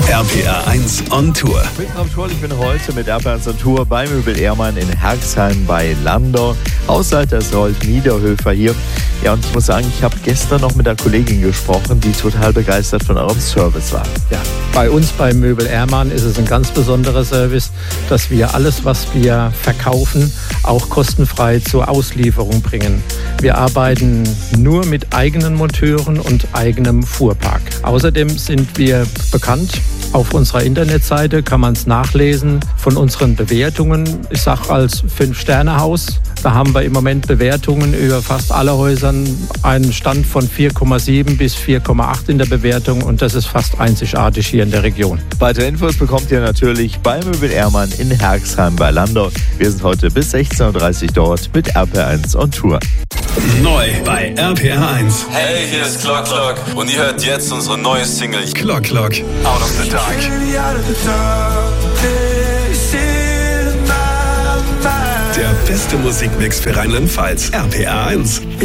RPR 1 on Tour. Ich bin heute mit RPR 1 on Tour bei Möbel Ehrmann in Herxheim bei Landau. Hausleiter ist Rolf Niederhöfer hier. Ja, und ich muss sagen, ich habe gestern noch mit einer Kollegin gesprochen, die total begeistert von eurem Service war. Ja, bei uns bei Möbel Ehrmann ist es ein ganz besonderer Service, dass wir alles, was wir verkaufen, auch kostenfrei zur Auslieferung bringen. Wir arbeiten nur mit eigenen Monteuren und eigenem Fuhrpark. Außerdem sind wir bekannt. Auf unserer Internetseite kann man es nachlesen von unseren Bewertungen. Ich sage als 5-Sterne-Haus. Da haben wir im Moment Bewertungen über fast alle Häusern. Einen Stand von 4,7 bis 4,8 in der Bewertung. Und das ist fast einzigartig hier in der Region. Weitere Infos bekommt ihr natürlich bei Möbel Ehrmann in Herxheim bei Landau. Wir sind heute bis 16.30 Uhr dort mit RPR 1 on Tour. Neu bei RPR 1. Hey, hier ist Clock Clock und ihr hört jetzt unsere neue Single Clock Clock, Out of the Dark. Der beste Musikmix für Rheinland-Pfalz. RPR 1.